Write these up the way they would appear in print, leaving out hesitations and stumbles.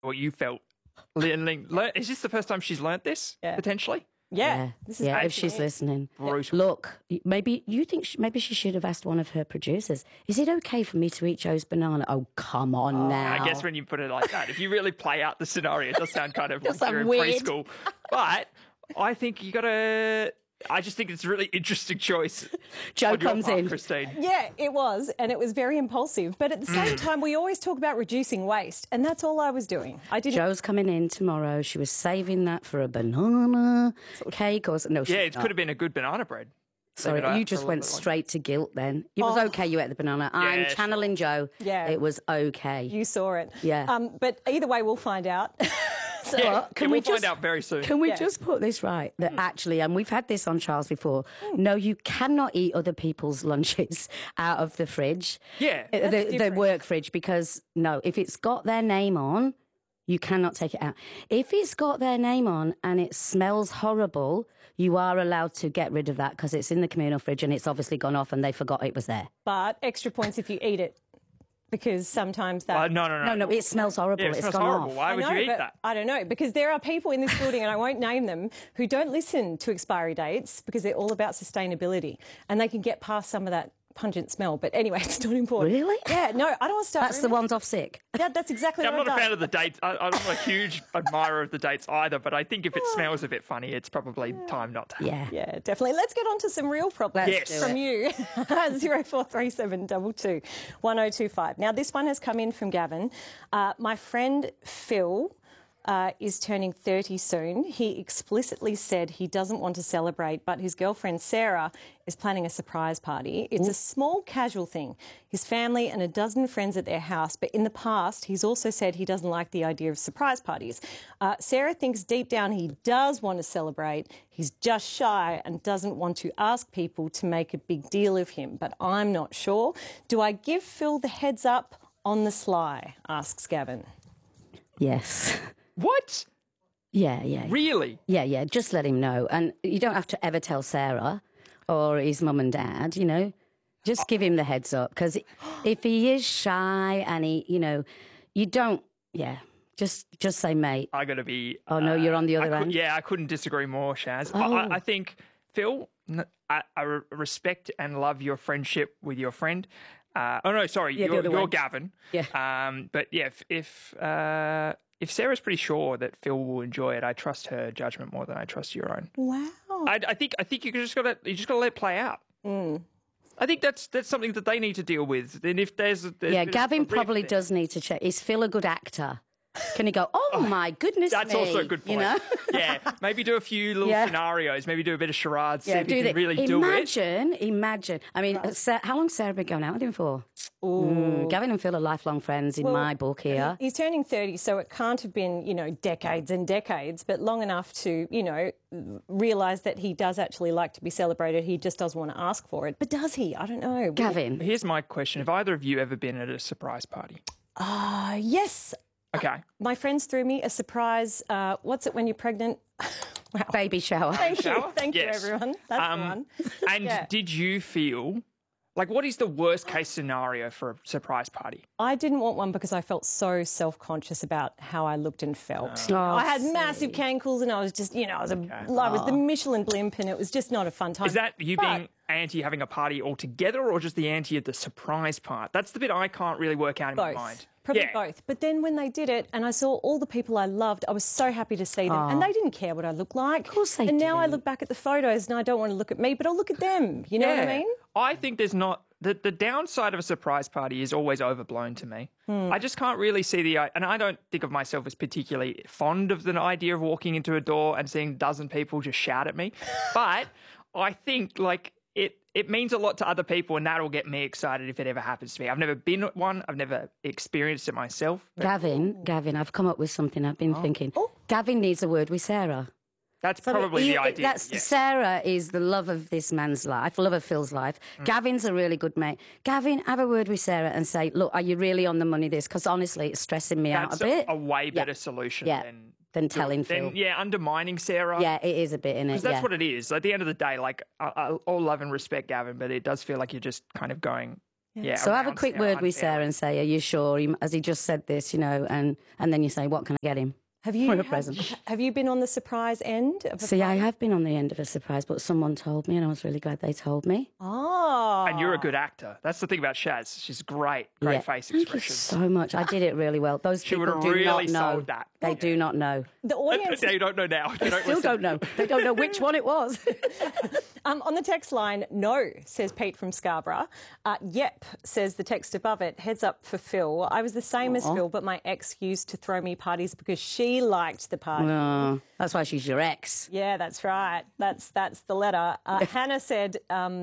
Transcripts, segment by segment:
what you felt. Is this the first time she's learnt this, potentially? Yeah. This is if she's listening. Brutal. Look, maybe you think maybe she should have asked one of her producers, is it okay for me to eat Joe's banana? Oh, come on now. I guess when you put it like that, if you really play out the scenario, it does sound kind of like sound you're in weird. preschool. But I think you got to... I just think it's a really interesting choice. Joe on your comes part, in. Christine. Yeah, it was, and it was very impulsive. But at the same time, we always talk about reducing waste, and that's all I was doing. I didn't. Joe's coming in tomorrow. She was saving that for a banana cake or no. Yeah, it could have been a good banana bread. Sorry, you just went straight to guilt then. It was okay you ate the banana. I'm channeling Joe. Yeah. It was okay. You saw it. Yeah. But either way, we'll find out. We'll find out very soon. Can we just put this right? That actually, and we've had this on Charles before, no, you cannot eat other people's lunches out of the fridge. Yeah. The work fridge, because, no, if it's got their name on, you cannot take it out. If it's got their name on and it smells horrible, you are allowed to get rid of that because it's in the communal fridge and it's obviously gone off and they forgot it was there. But extra points if you eat it. Because sometimes that... No, it smells horrible. Yeah, it smells gone horrible. off. Why would you eat that? I don't know, because there are people in this building, and I won't name them, who don't listen to expiry dates because they're all about sustainability, and they can get past some of that pungent smell. But anyway, it's not important. Really? Yeah, no, I don't want to start... That's the ones off sick. Yeah, that's exactly I'm what not I've a fan done. of the dates. I'm not a huge admirer of the dates either, but I think if it smells a bit funny, it's probably time not to. Yeah. Definitely. Let's get on to some real problems from you. 0437 22 1025. Now, this one has come in from Gavin. My friend Phil is turning 30 soon. He explicitly said he doesn't want to celebrate, but his girlfriend Sarah is planning a surprise party. It's a small casual thing. His family and a dozen friends at their house, but in the past he's also said he doesn't like the idea of surprise parties. Sarah thinks deep down he does want to celebrate. He's just shy and doesn't want to ask people to make a big deal of him, but I'm not sure. Do I give Phil the heads up on the sly? Asks Gavin. Yes. What? Yeah. Really? Yeah. Just let him know. And you don't have to ever tell Sarah or his mum and dad, you know. Just give him the heads up. Because if he is shy and you don't, just say, mate. I got to be... Oh, no, you're on the other end? Yeah, I couldn't disagree more, Shaz. Oh. I think, Phil, I respect and love your friendship with your friend. You're Gavin. Yeah. But yeah, if Sarah's pretty sure that Phil will enjoy it, I trust her judgment more than I trust your own. Wow. I think you just got to let it play out. I think that's something that they need to deal with. And if there's Gavin probably does need to check. Is Phil a good actor? Can he go, oh my goodness That's me, also a good point. You know? Yeah, maybe do a few little scenarios, maybe do a bit of charades, see if you can really do it. Imagine. I mean, how long's Sarah been going out with him for? Gavin and Phil are lifelong friends in my book here. He's turning 30, so it can't have been, decades and decades, but long enough to, realise that he does actually like to be celebrated. He just doesn't want to ask for it. But does he? I don't know. Gavin. Here's my question. Have either of you ever been at a surprise party? Yes. Okay. My friends threw me a surprise, what's it when you're pregnant? Wow. Baby shower. Thank you, everyone. That's the one. And did you feel... what is the worst case scenario for a surprise party? I didn't want one because I felt so self-conscious about how I looked and felt. I had massive cankles and I was just, I was the Michelin blimp and it was just not a fun time. Is that you being anti having a party altogether or just the anti of the surprise part? That's the bit I can't really work out in my mind. Probably both. But then when they did it and I saw all the people I loved, I was so happy to see them. And they didn't care what I looked like. Of course they And didn't. now I look back at the photos and I don't want to look at me, but I'll look at them. You know what I mean? I think there's not... The downside of a surprise party is always overblown to me. I just can't really see and I don't think of myself as particularly fond of the idea of walking into a door and seeing a dozen people just shout at me. But I think, it means a lot to other people and that'll get me excited if it ever happens to me. I've never been at one. I've never experienced it myself. Gavin, I've come up with something I've been thinking. Gavin needs a word with Sarah. That's probably the idea. Sarah is the love of this man's life, love of Phil's life. Gavin's a really good mate. Gavin, have a word with Sarah and say, look, are you really on the money this? Because honestly, it's stressing me out a bit. That's a way better solution than telling Phil. Undermining Sarah. Yeah, it is a bit, innit? Because that's what it is. At the end of the day, I all love and respect Gavin, but it does feel like you're just kind of going Yeah. So have a quick word with Sarah and say, are you sure? Has he just said this, and then you say, what can I get him? Have you been on the surprise end of a See, party? I have been on the end of a surprise, but someone told me, and I was really glad they told me. Oh. And you're a good actor. That's the thing about Shaz. She's great face Thank expressions. you so much. I did it really well. Those She would people have do really not know. sold that. They do not know. The audience... They don't know now. They Still don't know. They don't know which one it was. On the text line, no, says Pete from Scarborough. Yep, says the text above it. Heads up for Phil. I was the same as Phil, but my ex used to throw me parties because she liked the party. Oh, that's why she's your ex. Yeah, that's right. That's the letter. Hannah said,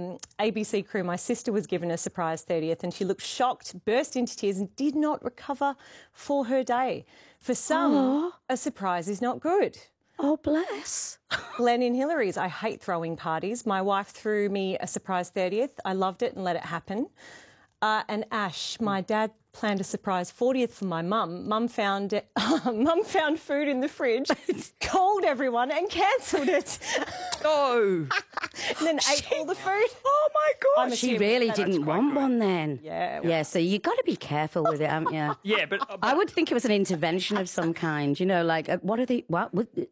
ABC crew, my sister was given a surprise 30th and she looked shocked, burst into tears and did not recover for her day. For some, a surprise is not good. Oh, bless. Glenn in Hillary's, I hate throwing parties. My wife threw me a surprise 30th. I loved it and let it happen. And Ash, my dad planned a surprise 40th for my mum. Mum found food in the fridge, called everyone and cancelled it. No. And then ate all the food. Oh, my God. She really didn't want one then. Yeah. Yeah, so you got to be careful with it, haven't you? Yeah, but I would think it was an intervention of some kind, like, what are they, what?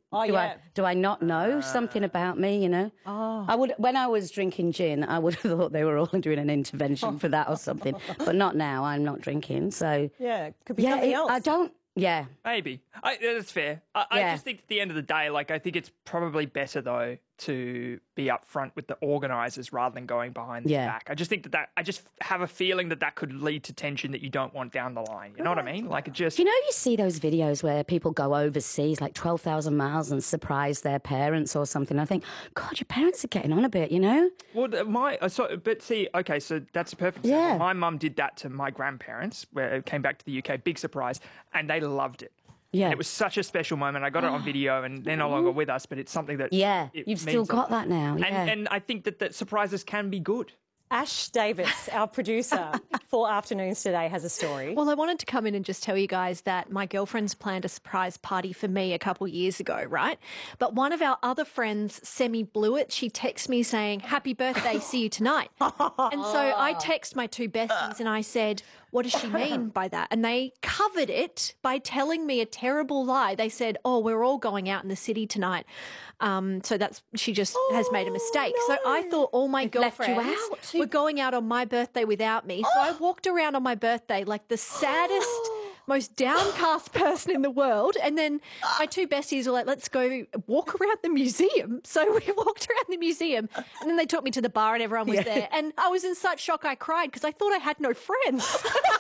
Do I not know something about me, I would, when I was drinking gin, I would have thought they were all doing an intervention for that or something, but not now, I'm not drinking, so. Yeah, could be something else. I don't, yeah. maybe. That's fair. I just think at the end of the day, I think it's probably better, though, to be upfront with the organisers rather than going behind the back. I just think I just have a feeling that could lead to tension that you don't want down the line. You know what I mean? It just... You see those videos where people go overseas, 12,000 miles and surprise their parents or something. I think, God, your parents are getting on a bit, Well, so that's a perfect example. Yeah. My mum did that to my grandparents, where it came back to the UK, big surprise, and they loved it. Yeah. And it was such a special moment. I got it on video, and they're no longer with us, but it's something that... Yeah, you've still got that now. Yeah. And I think that surprises can be good. Ash Davis, our producer for Afternoons Today, has a story. Well, I wanted to come in and just tell you guys that my girlfriend's planned a surprise party for me a couple years ago, right? But one of our other friends, Semi, blew it. She texted me saying, happy birthday, see you tonight. And so I text my two besties and I said, what does she mean by that? And they covered it by telling me a terrible lie. They said, oh, we're all going out in the city tonight. So she just has made a mistake. No. So I thought all my girlfriends were going out on my birthday without me. So I walked around on my birthday like the saddest, most downcast person in the world. And then my two besties were like, let's go walk around the museum. So we walked around the museum and then they took me to the bar and everyone was there. And I was in such shock I cried because I thought I had no friends.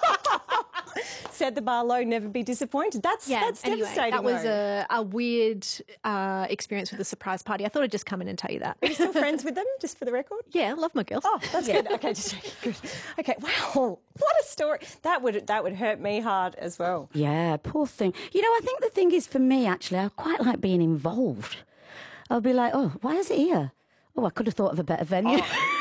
Said the Barlow, never be disappointed. That's anyway, devastating. That was a weird experience with the surprise party. I thought I'd just come in and tell you that. Are you still friends with them, just for the record? Yeah, love my girls. Oh, that's good. Okay, good. Okay, wow, what a story. That would hurt me hard as well. Yeah, poor thing. I think the thing is for me, actually, I quite like being involved. I'll be like, oh, why is it here? Oh, I could have thought of a better venue.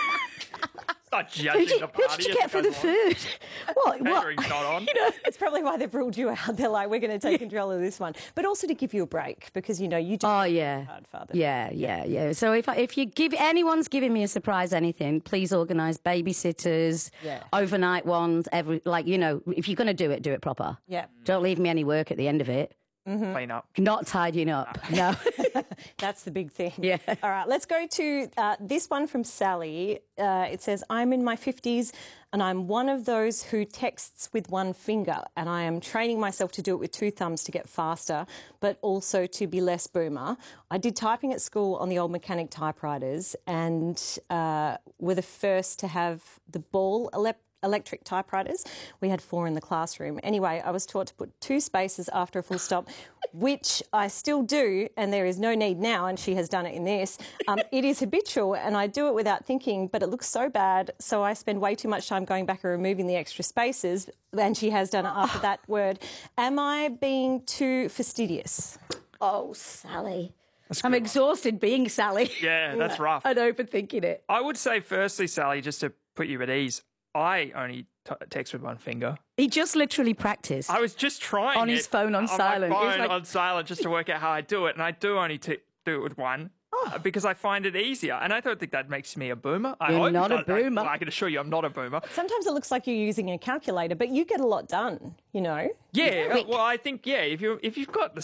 Not judging the party. Who did you get for the food? What? Catering's not on. It's probably why they've ruled you out. They're like, we're going to take control of this one. But also to give you a break because, you just hard father. Yeah. So if anyone's giving me a surprise anything, please organise babysitters, overnight ones, if you're going to do it proper. Yeah. Don't leave me any work at the end of it. Mm-hmm. Clean up. Not tidying up. No. That's the big thing. Yeah. All right, let's go to this one from Sally. It says, I'm in my 50s and I'm one of those who texts with one finger and I am training myself to do it with two thumbs to get faster, but also to be less boomer. I did typing at school on the old mechanic typewriters and were the first to have the ball electric typewriters. We had 4 in the classroom. Anyway, I was taught to put 2 spaces after a full stop, which I still do, and there is no need now, and she has done it in this. It is habitual, and I do it without thinking, but it looks so bad, so I spend way too much time going back and removing the extra spaces, and she has done it after that word. Am I being too fastidious? Oh, Sally. I'm exhausted being Sally. Yeah, that's rough. And overthinking it. I would say, firstly, Sally, just to put you at ease, I only text with one finger. He just literally practiced. I was just trying on his phone on silent. My phone on silent just to work out how I do it, and I do only do it with one. because I find it easier. And I don't think that makes me a boomer. You're not a boomer. I can assure you I'm not a boomer. Sometimes it looks like you're using a calculator, but you get a lot done, you know? Yeah, well, I think, if you've got the